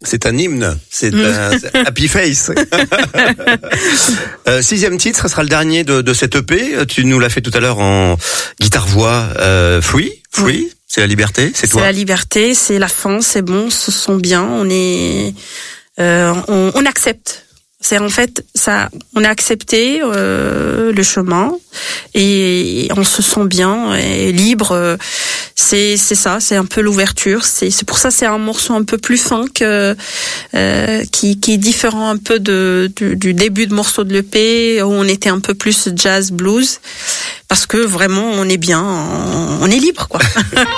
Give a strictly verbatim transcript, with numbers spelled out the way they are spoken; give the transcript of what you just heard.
c'est un hymne, c'est un c'est Happy Face. euh, sixième titre, ce sera le dernier de, de cette E P. Tu nous l'as fait tout à l'heure en guitare-voix. Euh, free, free, oui. C'est la liberté, c'est toi. C'est la liberté, c'est la fin, c'est bon, on se sent bien, on est, euh, on, on accepte. C'est en fait ça, on a accepté euh, le chemin et on se sent bien et libre. C'est c'est ça, c'est un peu l'ouverture. C'est c'est pour ça c'est un morceau un peu plus fin que euh, qui qui est différent un peu de du, du début de morceau de l'E P où on était un peu plus jazz blues parce que vraiment on est bien, on, on est libre quoi.